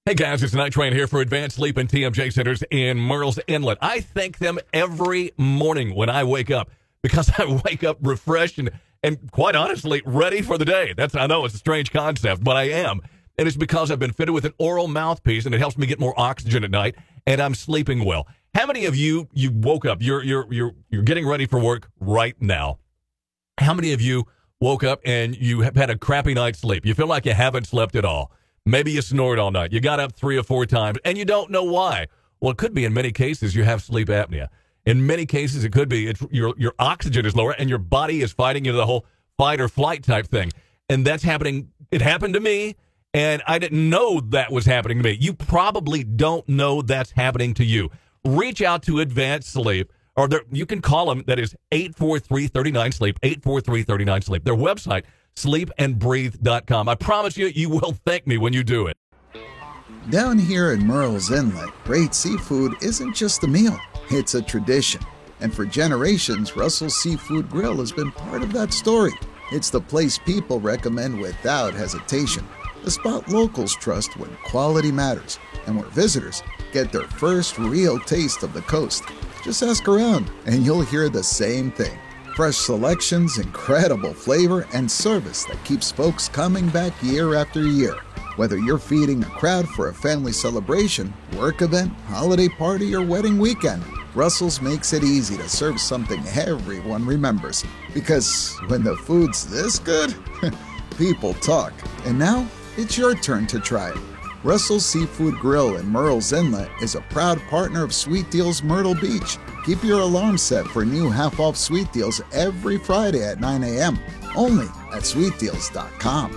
Hey guys, it's Night Train here for Advanced Sleep and TMJ Centers in Murrells Inlet. I thank them every morning when I wake up because I wake up refreshed and quite honestly ready for the day. I know it's a strange concept, but I am. And it's because I've been fitted with an oral mouthpiece and it helps me get more oxygen at night and I'm sleeping well. How many of you woke up, you're getting ready for work right now. How many of you woke up and you have had a crappy night's sleep? You feel like you haven't slept at all. Maybe you snored all night. You got up 3 or 4 times, and you don't know why. Well, it could be in many cases you have sleep apnea. In many cases, it could be your oxygen is lower, and your body is fighting the whole fight or flight type thing. And that's happening. It happened to me, and I didn't know that was happening to me. You probably don't know that's happening to you. Reach out to Advanced Sleep, or you can call them. That is 843-39-SLEEP, 843-39-SLEEP. Their website, sleepandbreathe.com. I promise you will thank me when you do it. Down here in Murrells Inlet, great seafood isn't just a meal, it's a tradition. And for generations, Russell's Seafood Grill has been part of that story. It's the place people recommend without hesitation, the spot locals trust when quality matters, and where visitors get their first real taste of the coast. Just ask around, and you'll hear the same thing. Fresh selections, incredible flavor, and service that keeps folks coming back year after year. Whether you're feeding a crowd for a family celebration, work event, holiday party, or wedding weekend, Russell's makes it easy to serve something everyone remembers. Because when the food's this good, people talk. And now, it's your turn to try it. Russell's Seafood Grill in Murrells Inlet is a proud partner of Sweet Deals Myrtle Beach. Keep your alarm set for new half-off Sweet Deals every Friday at 9 a.m. Only at sweetdeals.com.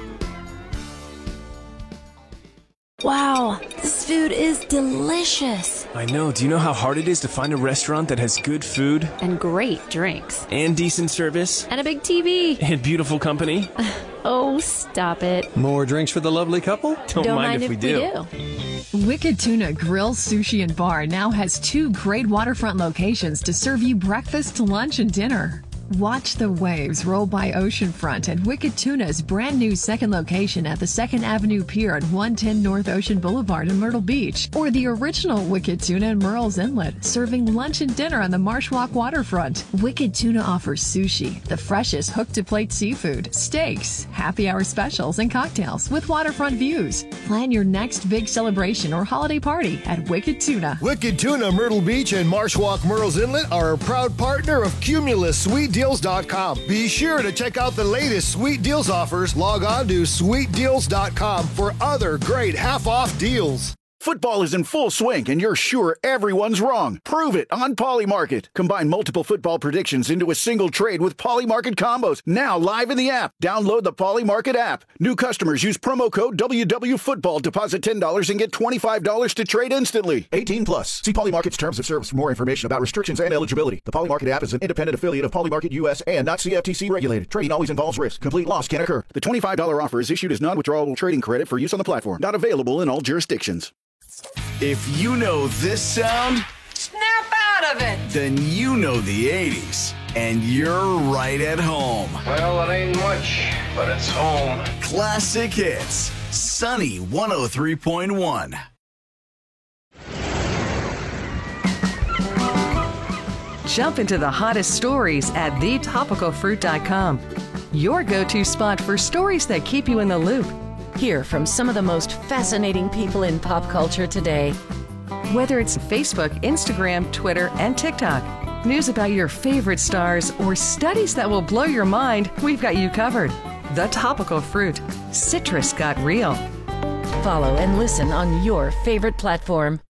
Wow, this food is delicious. I know. Do you know how hard it is to find a restaurant that has good food? And great drinks. And decent service? And a big TV. And beautiful company? Oh, stop it. More drinks for the lovely couple? Don't mind if we do. Wicked Tuna Grill, Sushi, and Bar now has 2 great waterfront locations to serve you breakfast, lunch, and dinner. Watch the waves roll by oceanfront at Wicked Tuna's brand new second location at the 2nd Avenue Pier at 110 North Ocean Boulevard in Myrtle Beach, or the original Wicked Tuna in Murrells Inlet, serving lunch and dinner on the Marsh Walk waterfront. Wicked Tuna offers sushi, the freshest hook-to-plate seafood, steaks, happy hour specials, and cocktails with waterfront views. Plan your next big celebration or holiday party at Wicked Tuna. Wicked Tuna Myrtle Beach and Marsh Walk Murrells Inlet are a proud partner of Cumulus SweetDeals.com. Be sure to check out the latest Sweet Deals offers. Log on to SweetDeals.com for other great half-off deals. Football is in full swing, and you're sure everyone's wrong. Prove it on Polymarket. Combine multiple football predictions into a single trade with Polymarket combos. Now live in the app. Download the Polymarket app. New customers use promo code WWFootball. Deposit $10 and get $25 to trade instantly. 18 plus. See Polymarket's terms of service for more information about restrictions and eligibility. The Polymarket app is an independent affiliate of Polymarket US and not CFTC regulated. Trading always involves risk. Complete loss can occur. The $25 offer is issued as non-withdrawable trading credit for use on the platform. Not available in all jurisdictions. If you know this sound, snap out of it, then you know the 80s, and you're right at home. Well, it ain't much, but it's home. Classic hits, Sunny 103.1. Jump into the hottest stories at thetopicalfruit.com. Your go-to spot for stories that keep you in the loop. Hear from some of the most fascinating people in pop culture today. Whether it's Facebook, Instagram, Twitter, and TikTok, news about your favorite stars, or studies that will blow your mind, we've got you covered. The Topical Fruit. Citrus got real. Follow and listen on your favorite platform.